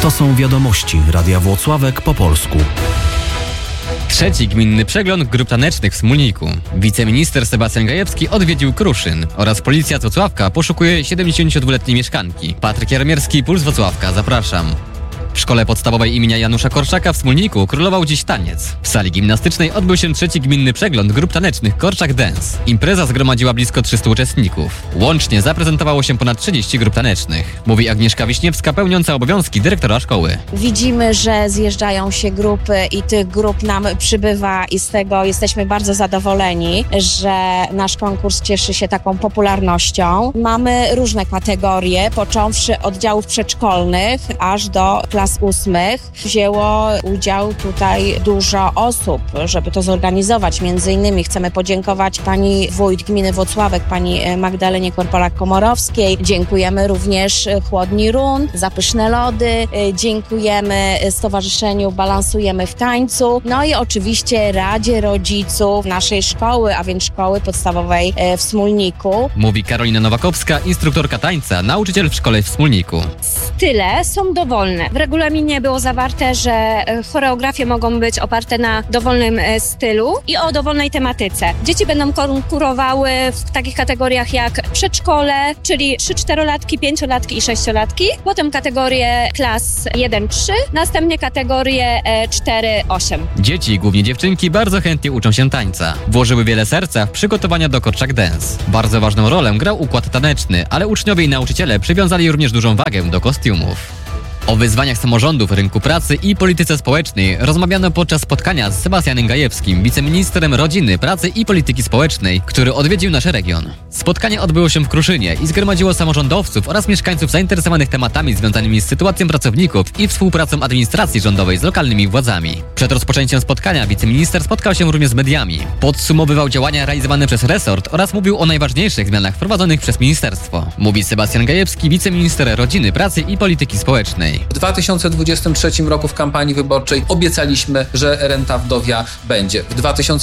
To są wiadomości Radia Włocławek po polsku. Trzeci gminny przegląd grup tanecznych w Smólniku. Wiceminister Sebastian Gajewski odwiedził Kruszyn oraz policja z Włocławka poszukuje 72-letniej mieszkanki. Patryk Jarmierski, Puls Włocławka, zapraszam. W szkole podstawowej imienia Janusza Korczaka w Smólniku królował dziś taniec. W sali gimnastycznej odbył się trzeci gminny przegląd grup tanecznych Korczak Dance. Impreza zgromadziła blisko 300 uczestników. Łącznie zaprezentowało się ponad 30 grup tanecznych. Mówi Agnieszka Wiśniewska, pełniąca obowiązki dyrektora szkoły. Widzimy, że zjeżdżają się grupy i tych grup nam przybywa i z tego jesteśmy bardzo zadowoleni, że nasz konkurs cieszy się taką popularnością. Mamy różne kategorie, począwszy od oddziałów przedszkolnych aż do klas 8. Wzięło udział tutaj dużo osób, żeby to zorganizować. Między innymi chcemy podziękować pani wójt gminy Włocławek, pani Magdalenie Korpolak-Komorowskiej. Dziękujemy również Chłodni Run za pyszne lody. Dziękujemy Stowarzyszeniu Balansujemy w Tańcu. No i oczywiście Radzie Rodziców naszej szkoły, a więc szkoły podstawowej w Smólniku. Mówi Karolina Nowakowska, instruktorka tańca, nauczyciel w szkole w Smólniku. Style są dowolne. W regulaminie było zawarte, że choreografie mogą być oparte na dowolnym stylu i o dowolnej tematyce. Dzieci będą konkurowały w takich kategoriach jak przedszkole, czyli 3-4-latki, 5-latki i 6-latki. Potem kategorie klas 1-3, następnie kategorie 4-8. Dzieci, głównie dziewczynki, bardzo chętnie uczą się tańca. Włożyły wiele serca w przygotowania do Korczak Dance. Bardzo ważną rolę grał układ taneczny, ale uczniowie i nauczyciele przywiązali również dużą wagę do kostiumów. O wyzwaniach samorządów, rynku pracy i polityce społecznej rozmawiano podczas spotkania z Sebastianem Gajewskim, wiceministrem rodziny, pracy i polityki społecznej, który odwiedził nasz region. Spotkanie odbyło się w Kruszynie i zgromadziło samorządowców oraz mieszkańców zainteresowanych tematami związanymi z sytuacją pracowników i współpracą administracji rządowej z lokalnymi władzami. Przed rozpoczęciem spotkania wiceminister spotkał się również z mediami. Podsumowywał działania realizowane przez resort oraz mówił o najważniejszych zmianach wprowadzonych przez ministerstwo. Mówi Sebastian Gajewski, wiceminister rodziny, pracy i polityki społecznej. W 2023 roku w kampanii wyborczej obiecaliśmy, że renta wdowia będzie. W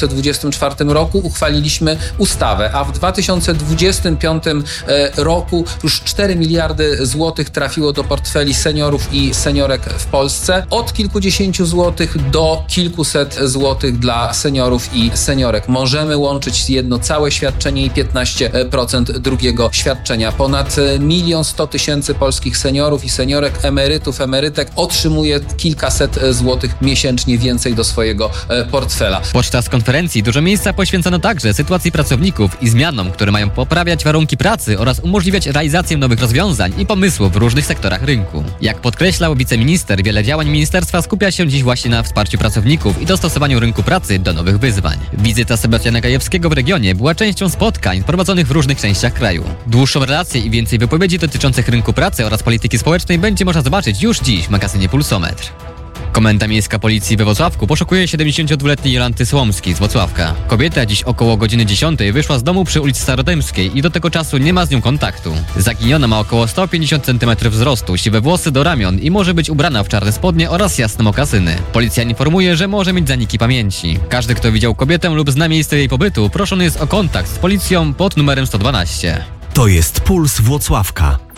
2024 roku uchwaliliśmy ustawę, a w 2025 roku już 4 miliardy złotych trafiło do portfeli seniorów i seniorek w Polsce. Od kilkudziesięciu złotych do kilkuset złotych dla seniorów i seniorek. Możemy łączyć jedno całe świadczenie i 15% drugiego świadczenia. Ponad 1 100 000 polskich seniorów i seniorek, emerytów, emerytek otrzymuje kilkaset złotych miesięcznie więcej do swojego portfela. Podczas konferencji dużo miejsca poświęcono także sytuacji pracowników i zmianom, które mają poprawiać warunki pracy oraz umożliwiać realizację nowych rozwiązań i pomysłów w różnych sektorach rynku. Jak podkreślał wiceminister, wiele działań ministerstwa skupia się dziś właśnie na wsparciu pracowników i dostosowaniu rynku pracy do nowych wyzwań. Wizyta Sebastiana Gajewskiego w regionie była częścią spotkań prowadzonych w różnych częściach kraju. Dłuższą relację i więcej wypowiedzi dotyczących rynku pracy oraz polityki społecznej będzie można zobaczyć już dziś w magazynie Pulsometr. Komenda Miejska Policji we Włocławku poszukuje 72-letniej Jolanty Słomskiej z Włocławka. Kobieta dziś około godziny 10 wyszła z domu przy ulicy Starodębskiej i do tego czasu nie ma z nią kontaktu. Zaginiona ma około 150 cm wzrostu, siwe włosy do ramion i może być ubrana w czarne spodnie oraz jasne mokasyny. Policja informuje, że może mieć zaniki pamięci. Każdy, kto widział kobietę lub zna miejsce jej pobytu, proszony jest o kontakt z policją pod numerem 112. To jest Puls Włocławka.